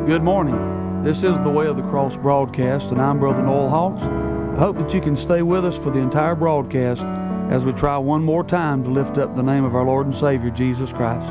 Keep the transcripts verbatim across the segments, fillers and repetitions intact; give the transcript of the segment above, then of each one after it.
Good morning. This is the Way of the Cross broadcast, and I'm Brother Noel Hawks. I hope that you can stay with us for the entire broadcast as we try one more time to lift up the name of our Lord and Savior, Jesus Christ.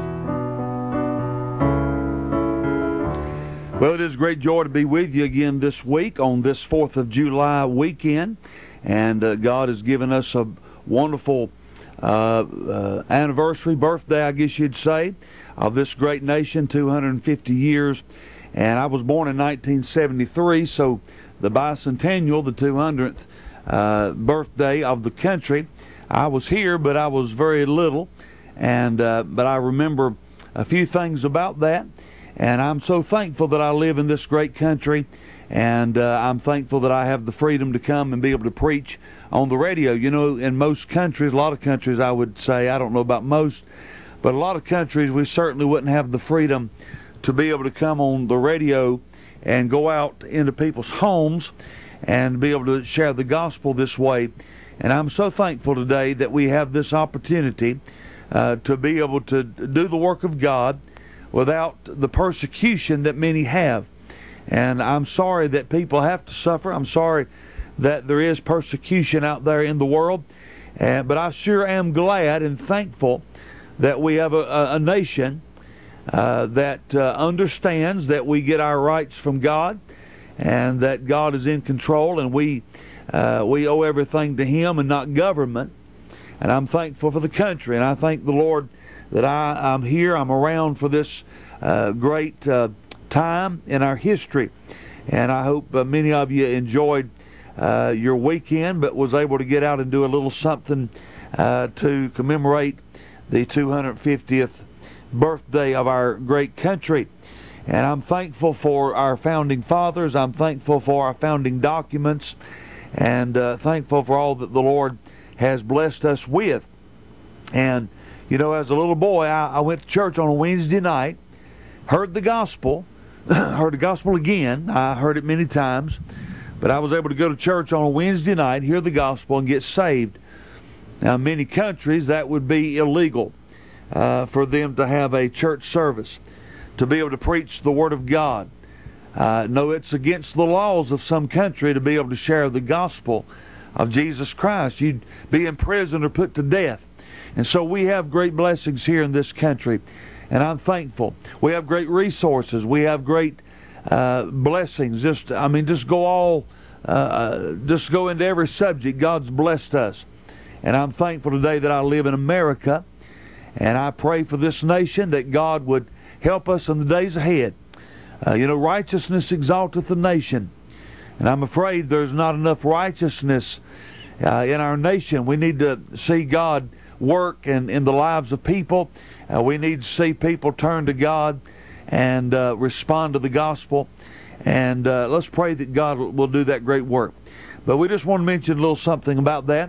Well, it is a great joy to be with you again this week on this fourth of July weekend, and uh, God has given us a wonderful uh, uh, anniversary, birthday, I guess you'd say, of this great nation, two hundred fifty years. And I was born in nineteen seventy-three, so the bicentennial, the two hundredth uh, birthday of the country, I was here, but I was very little, and uh, but I remember a few things about that, and I'm so thankful that I live in this great country, and uh, I'm thankful that I have the freedom to come and be able to preach on the radio. You know, in most countries, a lot of countries I would say, I don't know about most, but a lot of countries we certainly wouldn't have the freedom to be able to come on the radio and go out into people's homes and be able to share the gospel this way. And I'm so thankful today that we have this opportunity uh, to be able to do the work of God without the persecution that many have. And I'm sorry that people have to suffer. I'm sorry that there is persecution out there in the world. Uh, but I sure am glad and thankful that we have a, a, a nation Uh, that uh, understands that we get our rights from God, and that God is in control, and we uh, we owe everything to Him and not government. And I'm thankful for the country, and I thank the Lord that I, I'm here, I'm around for this uh, great uh, time in our history. And I hope uh, many of you enjoyed uh, your weekend, but was able to get out and do a little something uh, to commemorate the two hundred fiftieth birthday of our great country. And I'm thankful for our founding fathers. I'm thankful for our founding documents, and uh, thankful for all that the Lord has blessed us with. And you know, as a little boy, I, I went to church on a Wednesday night, heard the gospel, heard the gospel again. I heard it many times, but I was able to go to church on a Wednesday night, hear the gospel, and get saved. Now, in many countries, that would be illegal. Uh, for them to have a church service, to be able to preach the Word of God. Uh, no, it's against the laws of some country to be able to share the gospel of Jesus Christ. You'd be in prison or put to death. And so we have great blessings here in this country, and I'm thankful. We have great resources. We have great uh, blessings. Just, I mean, just go all, uh, just go into every subject. God's blessed us. And I'm thankful today that I live in America. And I pray for this nation that God would help us in the days ahead. Uh, you know, righteousness exalteth the nation. And I'm afraid there's not enough righteousness uh, in our nation. We need to see God work in, in the lives of people. Uh, we need to see people turn to God and uh, respond to the gospel. And uh, let's pray that God will do that great work. But we just want to mention a little something about that.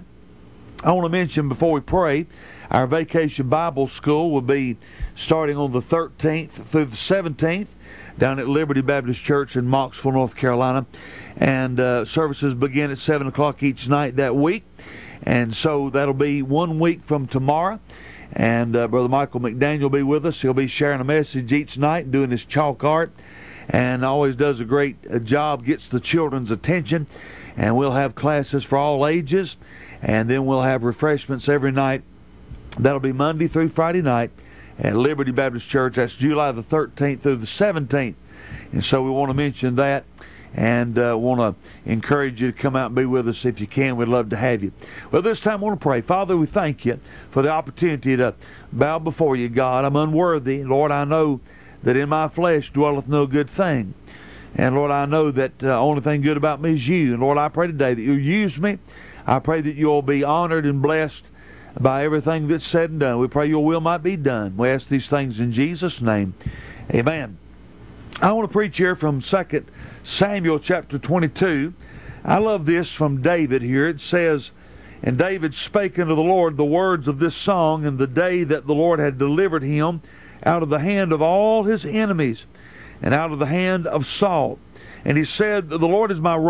I want to mention before we pray, our Vacation Bible School will be starting on the thirteenth through the seventeenth down at Liberty Baptist Church in Mocksville, North Carolina. And uh, services begin at seven o'clock each night that week. And so that'll be one week from tomorrow. And uh, Brother Michael McDaniel will be with us. He'll be sharing a message each night, doing his chalk art, and always does a great uh, job, gets the children's attention. And we'll have classes for all ages. And then we'll have refreshments every night. That'll be Monday through Friday night at Liberty Baptist Church. That's July the thirteenth through the seventeenth. And so we want to mention that, and uh, want to encourage you to come out and be with us if you can. We'd love to have you. Well, this time I want to pray. Father, we thank you for the opportunity to bow before you, God. I'm unworthy. Lord, I know that in my flesh dwelleth no good thing. And Lord, I know that the uh, only thing good about me is you. And Lord, I pray today that you'll use me. I pray that you'll be honored and blessed by everything that's said and done. We pray your will might be done. We ask these things in Jesus' name. Amen. I want to preach here from Second Samuel chapter twenty-two. I love this from David here. It says, "And David spake unto the Lord the words of this song in the day that the Lord had delivered him out of the hand of all his enemies, and out of the hand of Saul. And he said, The Lord is my